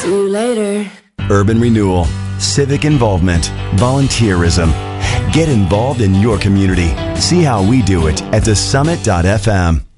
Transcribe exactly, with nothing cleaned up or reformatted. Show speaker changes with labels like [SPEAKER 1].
[SPEAKER 1] See you later.
[SPEAKER 2] Urban renewal, civic involvement, volunteerism. Get involved in your community. See how we do it at the summit dot f m.